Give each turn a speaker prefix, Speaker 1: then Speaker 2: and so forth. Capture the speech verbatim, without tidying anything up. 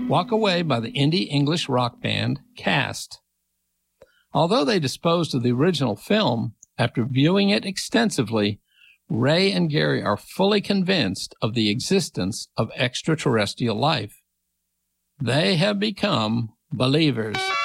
Speaker 1: Walk Away by the indie English rock band Cast. Although they disposed of the original film, after viewing it extensively, Ray and Gary are fully convinced of the existence of extraterrestrial life. They have become believers.